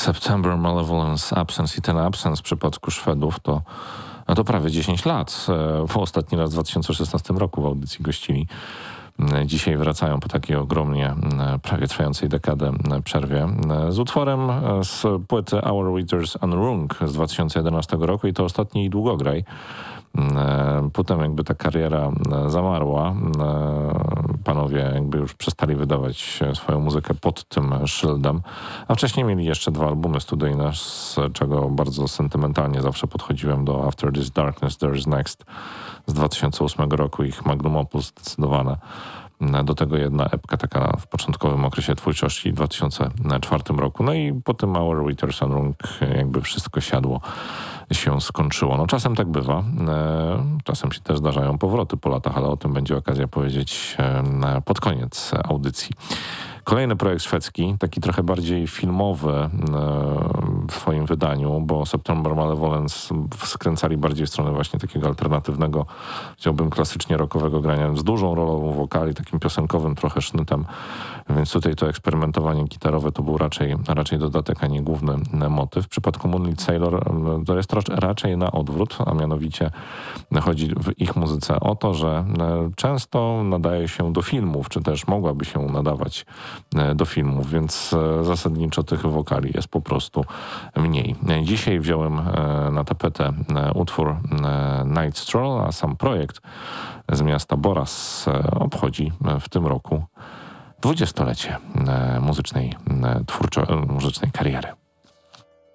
September Malevolence Absence i ten Absence w przypadku Szwedów to prawie 10 lat. W ostatni raz w 2016 roku w audycji gościli. Dzisiaj wracają po takiej ogromnie, prawie trwającej dekadę przerwie z utworem z płyty Our Readers Unrung z 2011 roku i to ostatni długograj. Potem jakby ta kariera zamarła. Panowie jakby już przestali wydawać swoją muzykę pod tym szyldem, a wcześniej mieli jeszcze 2 albumy studyjne, z czego bardzo sentymentalnie zawsze podchodziłem do After This Darkness There Is Next z 2008 roku, ich magnum opus zdecydowane. Do tego jedna epka taka w początkowym okresie twórczości w 2004 roku. No i po tym Our Readers Unrung jakby wszystko siadło, się skończyło. No czasem tak bywa. Czasem się też zdarzają powroty po latach, ale o tym będzie okazja powiedzieć pod koniec audycji. Kolejny projekt szwedzki, taki trochę bardziej filmowy w swoim wydaniu, bo September Malevolence skręcali bardziej w stronę właśnie takiego alternatywnego, chciałbym klasycznie rockowego grania z dużą rolą wokali, takim piosenkowym trochę sznytem, więc tutaj to eksperymentowanie gitarowe to był raczej dodatek, a nie główny motyw. W przypadku Moonlit Sailor to jest raczej na odwrót, a mianowicie chodzi w ich muzyce o to, że często nadaje się do filmów, czy też mogłaby się nadawać do filmów, więc zasadniczo tych wokali jest po prostu mniej. Dzisiaj wziąłem na tapetę utwór Night Stroll, a sam projekt z miasta Boras obchodzi w tym roku 20-lecie muzycznej kariery.